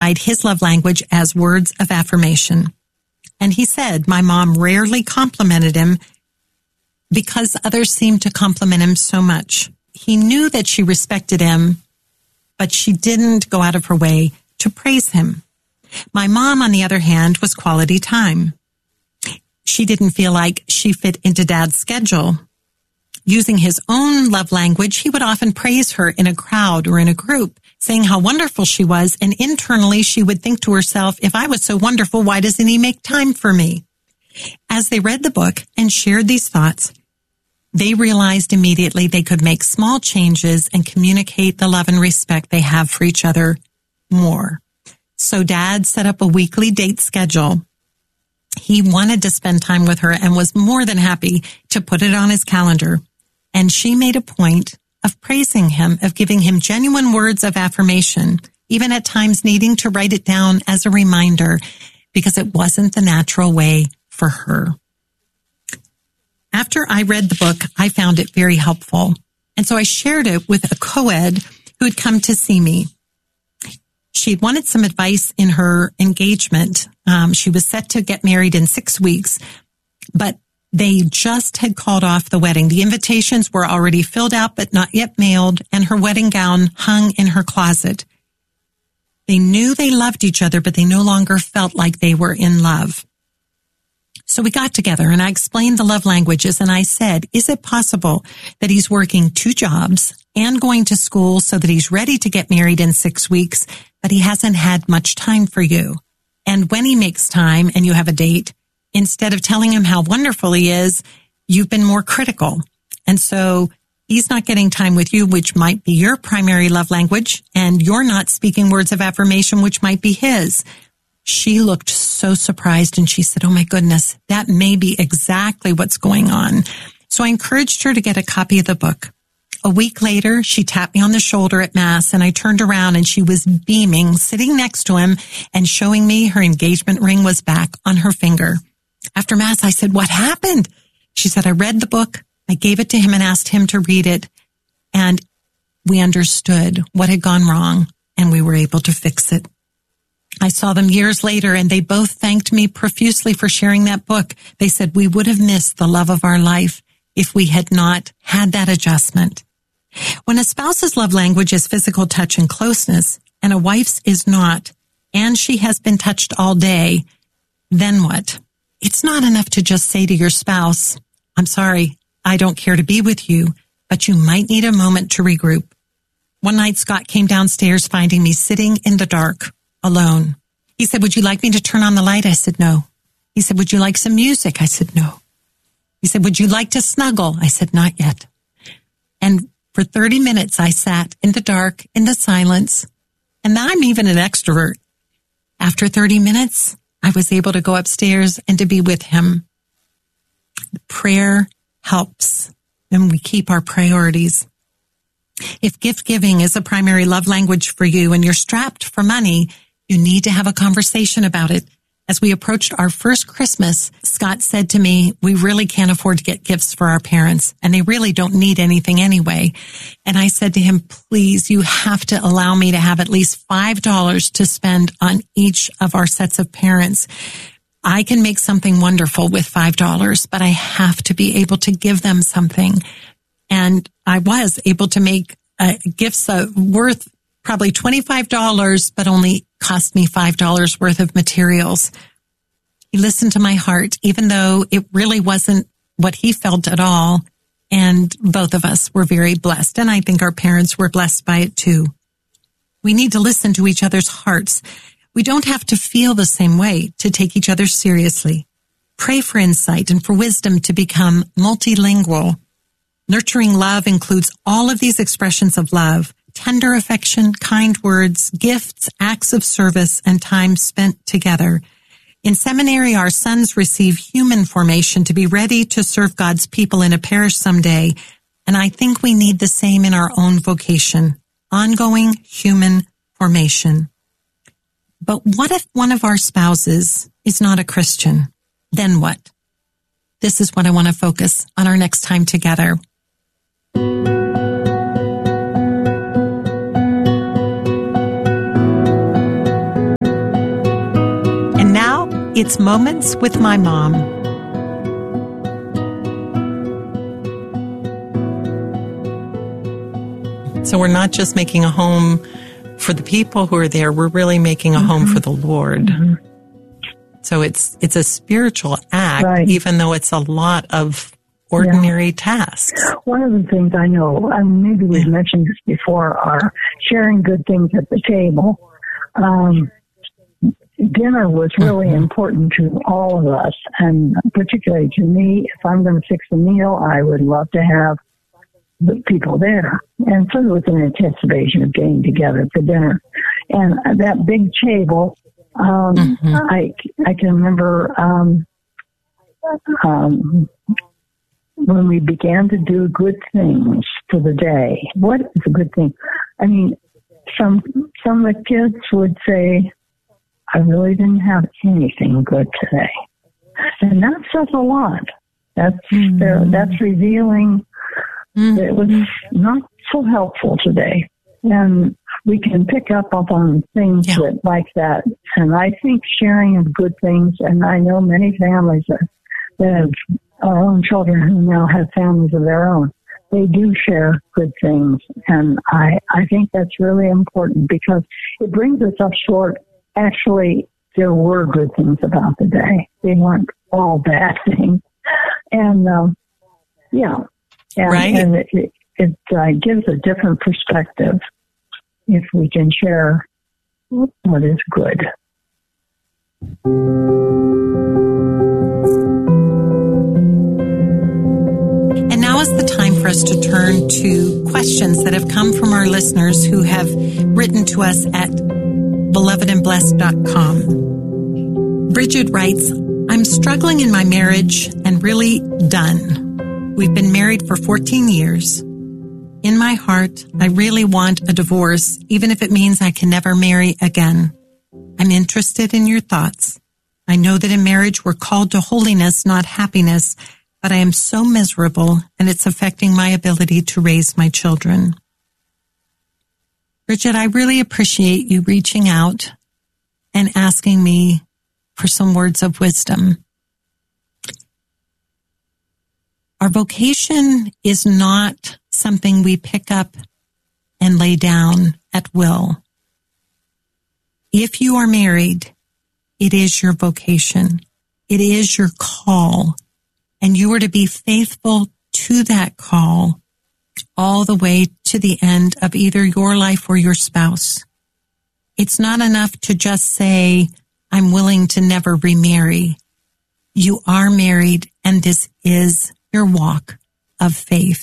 identified his love language as words of affirmation. And he said, my mom rarely complimented him because others seemed to compliment him so much. He knew that she respected him, but she didn't go out of her way to praise him. My mom, on the other hand, was quality time. She didn't feel like she fit into Dad's schedule. Using his own love language, he would often praise her in a crowd or in a group, saying how wonderful she was, and internally she would think to herself, if I was so wonderful, why doesn't he make time for me? As they read the book and shared these thoughts, they realized immediately they could make small changes and communicate the love and respect they have for each other more. So Dad set up a weekly date schedule. He wanted to spend time with her and was more than happy to put it on his calendar. And she made a point of praising him, of giving him genuine words of affirmation, even at times needing to write it down as a reminder because it wasn't the natural way for her. After I read the book, I found it very helpful. And so I shared it with a co-ed who had come to see me. She had wanted some advice in her engagement. She was set to get married in 6 weeks, but they just had called off the wedding. The invitations were already filled out, but not yet mailed, and her wedding gown hung in her closet. They knew they loved each other, but they no longer felt like they were in love. So we got together and I explained the love languages and I said, is it possible that he's working 2 jobs and going to school so that he's ready to get married in 6 weeks, but he hasn't had much time for you? And when he makes time and you have a date, instead of telling him how wonderful he is, you've been more critical. And so he's not getting time with you, which might be your primary love language, and you're not speaking words of affirmation, which might be his. She looked so surprised and she said, oh my goodness, that may be exactly what's going on. So I encouraged her to get a copy of the book. A week later, she tapped me on the shoulder at Mass and I turned around and she was beaming, sitting next to him and showing me her engagement ring was back on her finger. After Mass, I said, what happened? She said, I read the book. I gave it to him and asked him to read it. And we understood what had gone wrong and we were able to fix it. I saw them years later and they both thanked me profusely for sharing that book. They said we would have missed the love of our life if we had not had that adjustment. When a spouse's love language is physical touch and closeness and a wife's is not, and she has been touched all day, then what? It's not enough to just say to your spouse, I'm sorry, I don't care to be with you, but you might need a moment to regroup. One night, Scott came downstairs finding me sitting in the dark, alone. He said, would you like me to turn on the light? I said, no. He said, would you like some music? I said, no. He said, would you like to snuggle? I said, not yet. And for 30 minutes, I sat in the dark, in the silence, and I'm even an extrovert. After 30 minutes, I was able to go upstairs and to be with him. Prayer helps, and we keep our priorities. If gift giving is a primary love language for you and you're strapped for money, you need to have a conversation about it. As we approached our first Christmas, Scott said to me, we really can't afford to get gifts for our parents, and they really don't need anything anyway. And I said to him, please, you have to allow me to have at least $5 to spend on each of our sets of parents. I can make something wonderful with $5, but I have to be able to give them something. And I was able to make gifts worth probably $25, but only cost me $5 worth of materials. He listened to my heart, even though it really wasn't what he felt at all. And both of us were very blessed. And I think our parents were blessed by it too. We need to listen to each other's hearts. We don't have to feel the same way to take each other seriously. Pray for insight and for wisdom to become multilingual. Nurturing love includes all of these expressions of love: tender affection, kind words, gifts, acts of service, and time spent together. In seminary, our sons receive human formation to be ready to serve God's people in a parish someday, and I think we need the same in our own vocation: ongoing human formation. But what if one of our spouses is not a Christian? Then what? This is what I want to focus on our next time together. It's Moments with My Mom. So we're not just making a home for the people who are there. We're really making a home for the Lord. Mm-hmm. So it's a spiritual act, right, even though it's a lot of ordinary tasks. One of the things I know, and maybe we've mentioned this before, are sharing good things at the table. Dinner was really important to all of us, and particularly to me. If I'm going to fix a meal, I would love to have the people there. And so it was an anticipation of getting together for dinner. And that big table, I can remember when we began to do good things for the day. What is a good thing? I mean, some of the kids would say, I really didn't have anything good today. And that says a lot. That's revealing that it was not so helpful today. And we can pick up on things like that. And I think sharing of good things, and I know many families that have our own children who now have families of their own, they do share good things. And I think that's really important because it brings us up short. Actually, there were good things about the day. They weren't all bad things. And, right. And it gives a different perspective if we can share what is good. And now is the time for us to turn to questions that have come from our listeners who have written to us at belovedandblessed.com. Bridget writes, I'm struggling in my marriage and really done. We've been married for 14 years. In my heart, I really want a divorce, even if it means I can never marry again. I'm interested in your thoughts. I know that in marriage we're called to holiness, not happiness, but I am so miserable and it's affecting my ability to raise my children. Bridget, I really appreciate you reaching out and asking me for some words of wisdom. Our vocation is not something we pick up and lay down at will. If you are married, it is your vocation. It is your call, and you are to be faithful to that call all the way to the end of either your life or your spouse. It's not enough to just say, I'm willing to never remarry. You are married, and this is your walk of faith.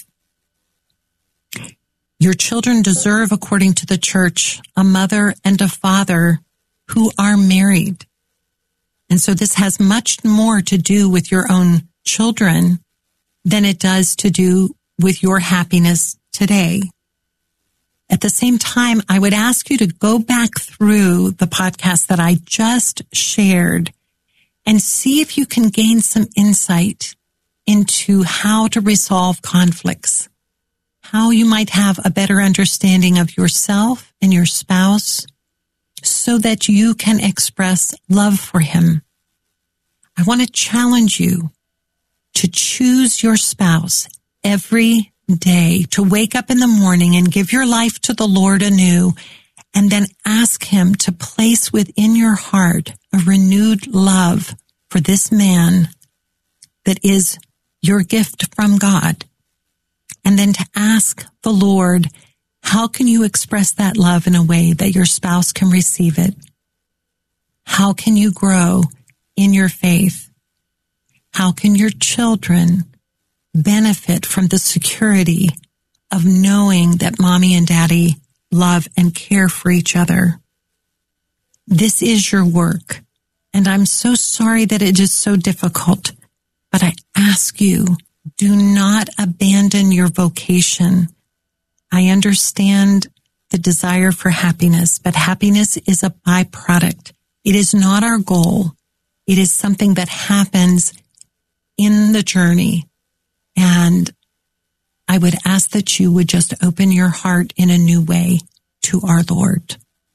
Your children deserve, according to the church, a mother and a father who are married. And so this has much more to do with your own children than it does to do with your happiness today. At the same time, I would ask you to go back through the podcast that I just shared and see if you can gain some insight into how to resolve conflicts, how you might have a better understanding of yourself and your spouse so that you can express love for him. I want to challenge you to choose your spouse every day, to wake up in the morning and give your life to the Lord anew, and then ask him to place within your heart a renewed love for this man that is your gift from God. And then to ask the Lord, how can you express that love in a way that your spouse can receive it? How can you grow in your faith? How can your children benefit from the security of knowing that mommy and daddy love and care for each other? This is your work, and I'm so sorry that it is so difficult, but I ask you, do not abandon your vocation. I understand the desire for happiness, but happiness is a byproduct. It is not our goal. It is something that happens in the journey. And I would ask that you would just open your heart in a new way to our Lord.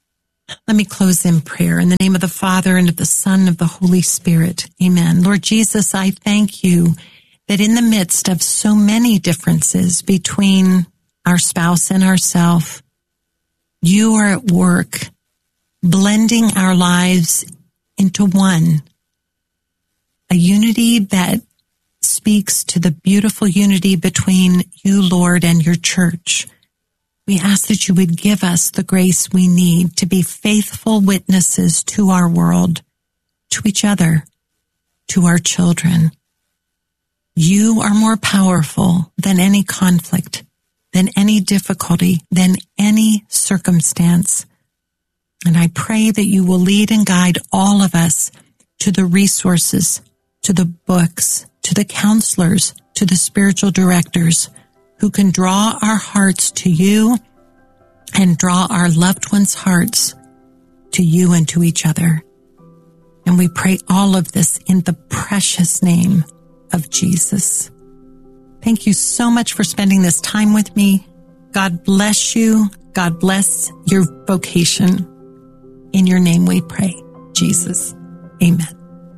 Let me close in prayer. In the name of the Father, and of the Son, and of the Holy Spirit. Amen. Lord Jesus, I thank you that in the midst of so many differences between our spouse and ourselves, you are at work blending our lives into one, a unity that speaks to the beautiful unity between you, Lord, and your church. We ask that you would give us the grace we need to be faithful witnesses to our world, to each other, to our children. You are more powerful than any conflict, than any difficulty, than any circumstance. And I pray that you will lead and guide all of us to the resources, to the books, to the counselors, to the spiritual directors who can draw our hearts to you and draw our loved ones' hearts to you and to each other. And we pray all of this in the precious name of Jesus. Thank you so much for spending this time with me. God bless you. God bless your vocation. In your name we pray, Jesus. Amen.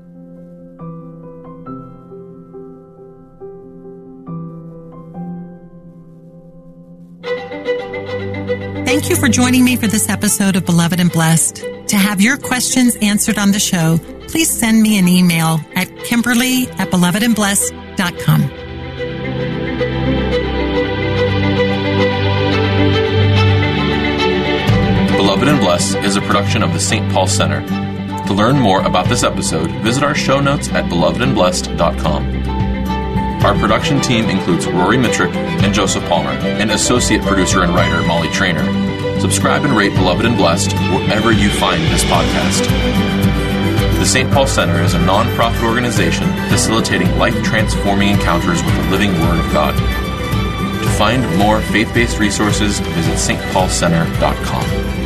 Thank you for joining me for this episode of Beloved and Blessed. To have your questions answered on the show, please send me an email at Kimberly@belovedandblessed.com. Beloved and Blessed is a production of the St. Paul Center. To learn more about this episode, visit our show notes at belovedandblessed.com. Our production team includes Rory Mitrick and Joseph Palmer, and associate producer and writer Molly Traynor. Subscribe and rate Beloved and Blessed wherever you find this podcast. The St. Paul Center is a non-profit organization facilitating life-transforming encounters with the living Word of God. To find more faith-based resources, visit stpaulcenter.com.